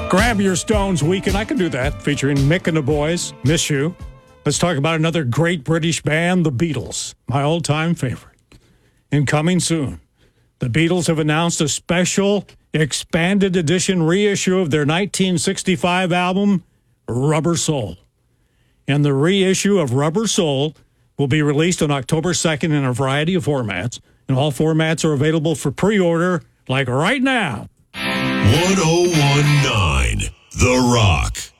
Grab your Stones weekend. I can do that. Featuring Mick and the Boys. Miss You. Let's talk about another great British band, the Beatles. My all-time favorite. And coming soon, the Beatles have announced a special expanded edition reissue of their 1965 album, Rubber Soul. And the reissue of Rubber Soul will be released on October 2nd in a variety of formats. And all formats are available for pre-order, like right now. 1019 The Rock.